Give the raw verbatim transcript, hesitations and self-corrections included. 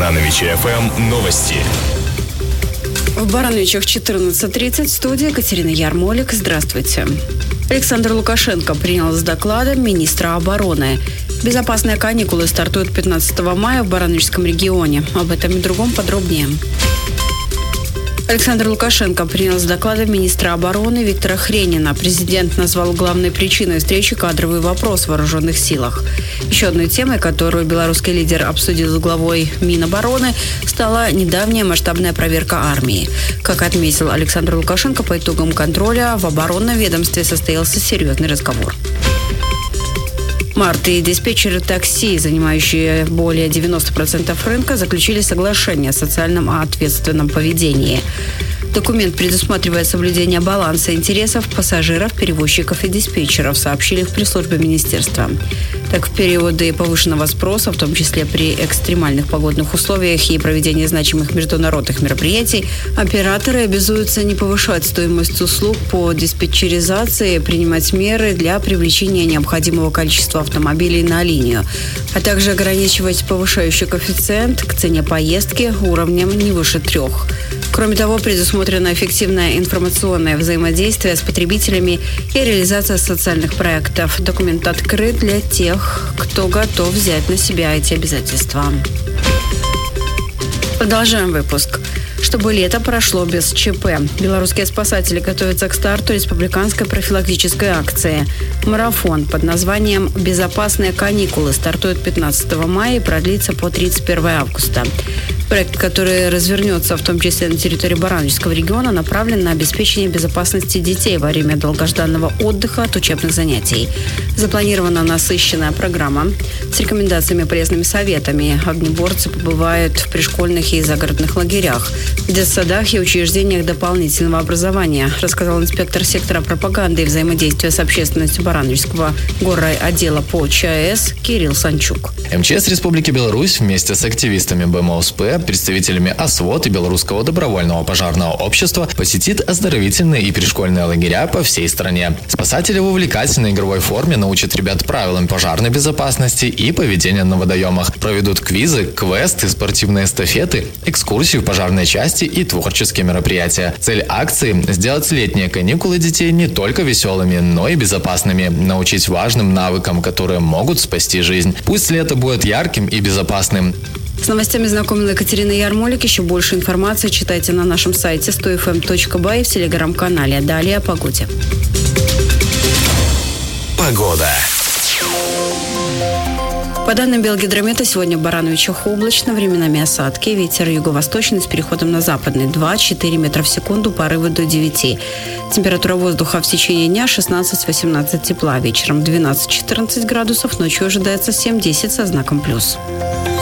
Барановичи эф эм новости. В Барановичах четырнадцать тридцать. Студия Катерина Ярмолик. Здравствуйте. Александр Лукашенко принял с докладом министра обороны. Безопасные каникулы стартуют пятнадцатого мая в Барановичском регионе. Об этом и другом подробнее. Александр Лукашенко принял с докладом министра обороны Виктора Хренина. Президент назвал главной причиной встречи кадровый вопрос в вооруженных силах. Еще одной темой, которую белорусский лидер обсудил с главой Минобороны, стала недавняя масштабная проверка армии. Как отметил Александр Лукашенко, по итогам контроля в оборонном ведомстве состоялся серьезный разговор. Март и диспетчеры такси, занимающие более девяносто процентов рынка, заключили соглашение о социальном ответственном поведении. Документ предусматривает соблюдение баланса интересов пассажиров, перевозчиков и диспетчеров, сообщили в пресс-службе министерства. Так, в периоды повышенного спроса, в том числе при экстремальных погодных условиях и проведении значимых международных мероприятий, операторы обязуются не повышать стоимость услуг по диспетчеризации, принимать меры для привлечения необходимого количества автомобилей на линию, а также ограничивать повышающий коэффициент к цене поездки уровнем не выше трех. Кроме того, предусмотрено эффективное информационное взаимодействие с потребителями и реализация социальных проектов. Документ открыт для тех, кто готов взять на себя эти обязательства. Продолжаем выпуск. Чтобы лето прошло без ЧП. Белорусские спасатели готовятся к старту республиканской профилактической акции. Марафон под названием «Безопасные каникулы» стартует пятнадцатого мая и продлится по тридцать первого августа. Проект, который развернется в том числе на территории Барановичского региона, направлен на обеспечение безопасности детей во время долгожданного отдыха от учебных занятий. Запланирована насыщенная программа с рекомендациями и полезными советами. Огнеборцы побывают в пришкольных и загородных лагерях, в детсадах и учреждениях дополнительного образования, рассказал инспектор сектора пропаганды и взаимодействия с общественностью Барановичского горрайотдела по ЧАЭС Кирилл Санчук. МЧС Республики Беларусь вместе с активистами БМОСП, представителями ОСВОД и Белорусского добровольного пожарного общества посетит оздоровительные и пришкольные лагеря по всей стране. Спасатели в увлекательной игровой форме научат ребят правилам пожарной безопасности и поведения на водоемах. Проведут квизы, квесты, спортивные эстафеты, экскурсии в пожарной части и творческие мероприятия. Цель акции – сделать летние каникулы детей не только веселыми, но и безопасными. Научить важным навыкам, которые могут спасти жизнь. Пусть лето будет ярким и безопасным. С новостями знакомила Катерина Ярмолик. Еще больше информации читайте на нашем сайте сто эф эм точка бай и в телеграм-канале. Далее о погоде. Погода. По данным Белгидромета, сегодня в Барановичах облачно, временами осадки. Ветер юго-восточный с переходом на западный два-четыре метра в секунду, порывы до девяти. Температура воздуха в течение дня шестнадцать-восемнадцать тепла. Вечером двенадцать-четырнадцать градусов, ночью ожидается семь-десять со знаком плюс.